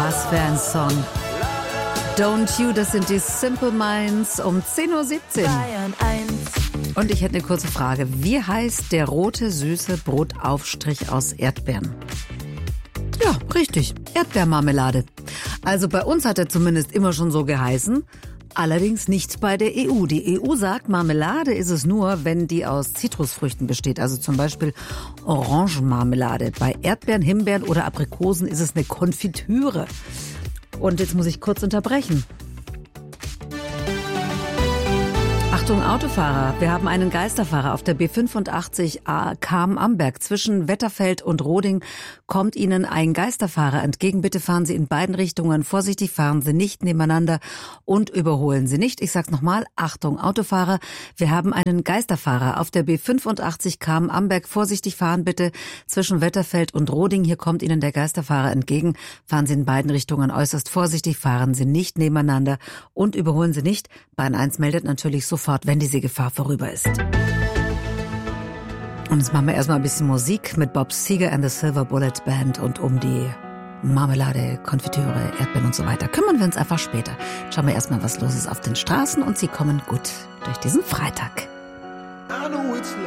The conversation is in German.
Was für ein Song. Don't You, das sind die Simple Minds um 10.17 Uhr. Und ich hätte eine kurze Frage. Wie heißt der rote, süße Brotaufstrich aus Erdbeeren? Ja, richtig. Erdbeermarmelade. Also bei uns hat er zumindest immer schon so geheißen. Allerdings nicht bei der EU. Die EU sagt, Marmelade ist es nur, wenn die aus Zitrusfrüchten besteht. Also zum Beispiel Orangenmarmelade. Bei Erdbeeren, Himbeeren oder Aprikosen ist es eine Konfitüre. Und jetzt muss ich kurz unterbrechen. Achtung Autofahrer, wir haben einen Geisterfahrer auf der B85A Cham-Amberg. Zwischen Wetterfeld und Roding kommt Ihnen ein Geisterfahrer entgegen. Bitte fahren Sie in beiden Richtungen vorsichtig, fahren Sie nicht nebeneinander und überholen Sie nicht. Ich sag's nochmal, Achtung Autofahrer, wir haben einen Geisterfahrer auf der B85 Cham-Amberg. Vorsichtig fahren bitte zwischen Wetterfeld und Roding. Hier kommt Ihnen der Geisterfahrer entgegen. Fahren Sie in beiden Richtungen äußerst vorsichtig, fahren Sie nicht nebeneinander und überholen Sie nicht. Bahn 1 meldet natürlich sofort, wenn diese Gefahr vorüber ist. Und jetzt machen wir erstmal ein bisschen Musik mit Bob Seger and the Silver Bullet Band und um die Marmelade, Konfitüre, Erdbeeren und so weiter kümmern wir uns einfach später. Schauen wir erstmal, was los ist auf den Straßen und Sie kommen gut durch diesen Freitag. I know it's